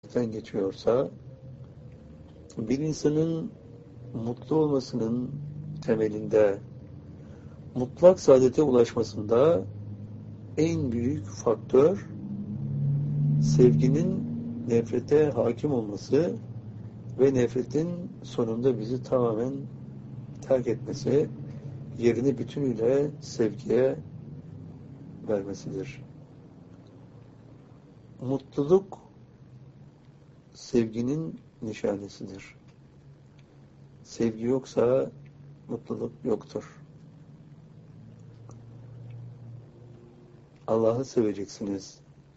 geçiyorsa, bir insanın mutlu olmasının temelinde, mutlak saadete ulaşmasında en büyük faktör, sevginin nefrete hakim olması ve nefretin sonunda bizi tamamen terk etmesi, yerini bütünüyle sevgiye vermesidir. Mutluluk, sevginin nişanesidir. Sevgi yoksa mutluluk yoktur. Allah'ı seveceksiniz.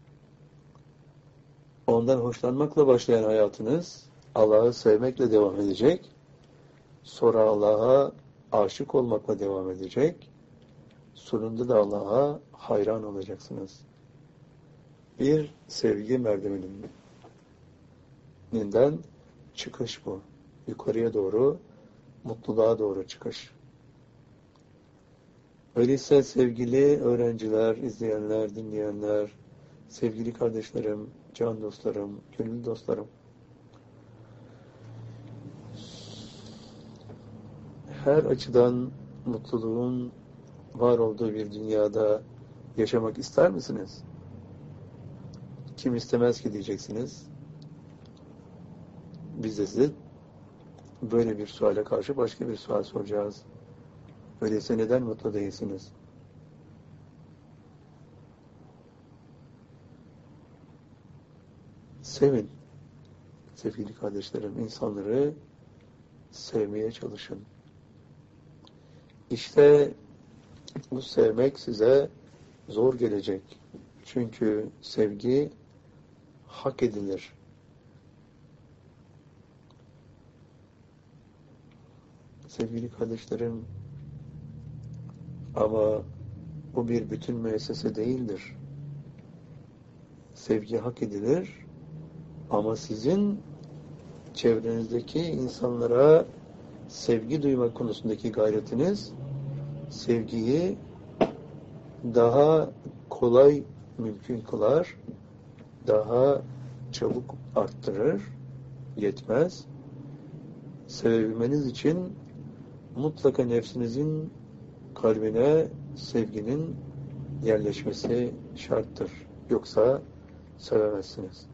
Ondan hoşlanmakla başlayan hayatınız, Allah'ı sevmekle devam edecek. Sonra Allah'a aşık olmakla devam edecek. Sonunda da Allah'a hayran olacaksınız. Bir sevgi merdiveninden çıkış bu. Yukarıya doğru, mutluluğa doğru çıkış. Öyleyse sevgili öğrenciler, izleyenler, dinleyenler, sevgili kardeşlerim, can dostlarım, gönül dostlarım, her açıdan mutluluğun var olduğu bir dünyada yaşamak ister misiniz? Kim istemez ki diyeceksiniz. Biz de size böyle bir suale karşı başka bir sual soracağız. Öyleyse neden mutlu değilsiniz? Sevin. Sevgili kardeşlerim, insanları sevmeye çalışın. İşte bu sevmek size zor gelecek. Çünkü sevgi hak edilir. Sevgili kardeşlerim, ama bu bir bütün müessese değildir. Sevgi hak edilir ama sizin çevrenizdeki insanlara sevgi duymak konusundaki gayretiniz sevgiyi daha kolay mümkün kılar, daha çabuk arttırır, yetmez. Sevebilmeniz için mutlaka nefsinizin kalbine sevginin yerleşmesi şarttır. Yoksa sevemezsiniz.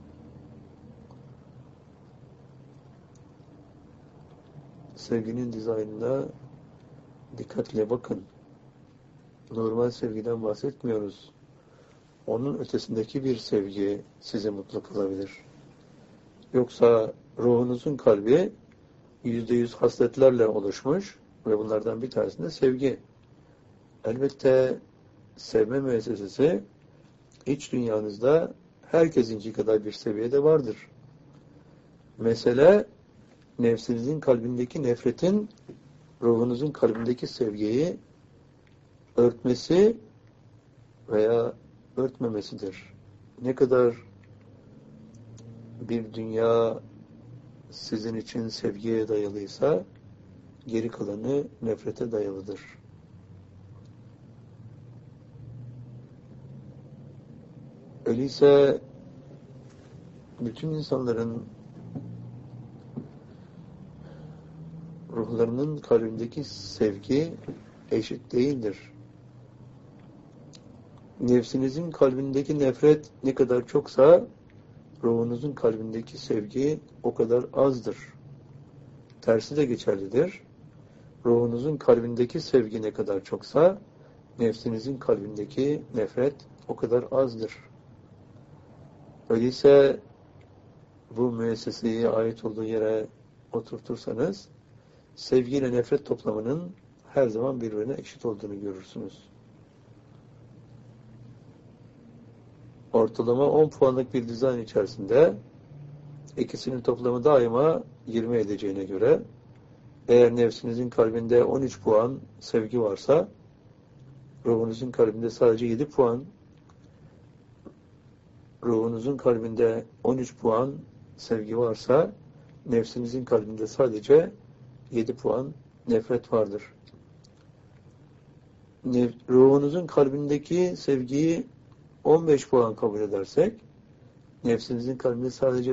Sevginin dizaynına dikkatle bakın. Normal sevgiden bahsetmiyoruz. Onun ötesindeki bir sevgi sizi mutlu kılabilir. Yoksa ruhunuzun kalbi %100 hasletlerle oluşmuş ve bunlardan bir tanesi de sevgi. Elbette sevme müessesesi iç dünyanızda herkesinki kadar bir seviyede vardır. Mesele nefsinizin kalbindeki nefretin ruhunuzun kalbindeki sevgiyi örtmesi veya örtmemesidir. Ne kadar bir dünya sizin için sevgiye dayalıysa geri kalanı nefrete dayalıdır. Öyleyse bütün insanların ruhlarının kalbindeki sevgi eşit değildir. Nefsinizin kalbindeki nefret ne kadar çoksa ruhunuzun kalbindeki sevgi o kadar azdır. Tersi de geçerlidir. Ruhunuzun kalbindeki sevgi ne kadar çoksa nefsinizin kalbindeki nefret o kadar azdır. Öyleyse bu müesseseye ait olduğu yere oturtursanız sevgi ile nefret toplamının her zaman birbirine eşit olduğunu görürsünüz. Ortalama 10 puanlık bir dizayn içerisinde ikisinin toplamı daima 20 edeceğine göre eğer nefsinizin kalbinde 13 puan sevgi varsa ruhunuzun kalbinde sadece 7 puan, ruhunuzun kalbinde 13 puan sevgi varsa nefsinizin kalbinde sadece 7 puan nefret vardır. Ruhunuzun kalbindeki sevgiyi 15 puan kabul edersek Nefsimizin kalbinde sadece